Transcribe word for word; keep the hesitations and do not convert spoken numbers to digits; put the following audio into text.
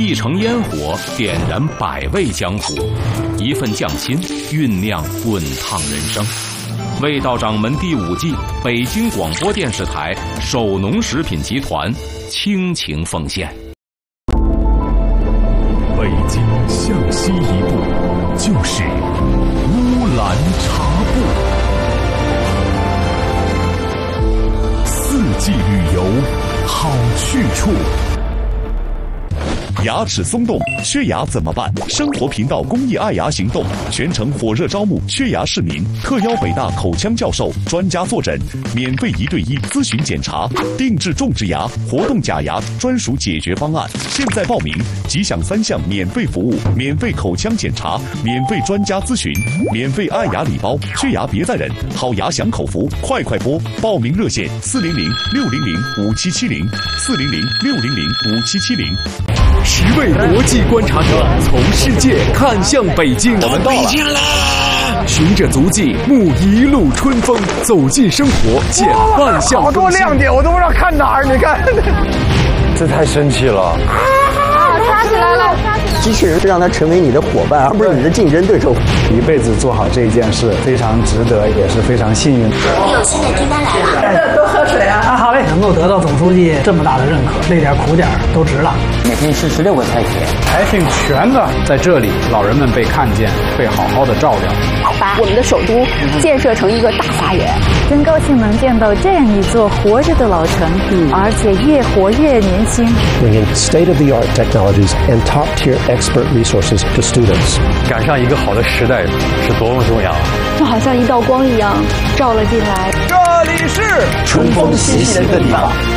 一城烟火点燃百味江湖，一份匠心酝酿滚烫人生。味道掌门第五季，北京广播电视台首农食品集团倾情奉献。 北京向西一步就是乌兰察布，四季旅游好去处。 牙齿松动，缺牙怎么办？生活频道公益爱牙行动全程火热招募缺牙市民，特邀北大口腔教授专家坐诊，免费一对一咨询检查，定制种植牙、活动假牙专属解决方案。现在报名即享三项免费服务：免费口腔检查、免费专家咨询、免费爱牙礼包。缺牙别再忍，好牙享口福，快快拨！报名热线：四零零六零零五七七零，四零零六零零五七七零。 十位国际观察者从世界看向北京， 我们到北京啦！ 循着足迹，沐一路春风，走进生活，见万象。 好多亮点，我都不知道看哪儿。你看，这太神奇了！ 啊，抓起来了！ 机器人让它成为你的伙伴，而不是你的竞争对手。 一辈子做好这件事，非常值得，也是非常幸运。 有新的订单来了， 哎，多喝水啊！啊，好嘞，能够得到总书记这么大的认可，累点苦点都值了。 每天吃十六个菜品， 还挺全的。在这里，老人们被看见，被好好的照料。 把我们的首都建设成一个大花园， 真高兴能见到这样一座活着的老城，嗯、而且越活越年轻。 Bringing state-of-the-art technologies and top-tier expert resources to students。 赶上一个好的时代是多么重要啊！ 就好像一道光一样照了进来。 这里是春风习习的地方。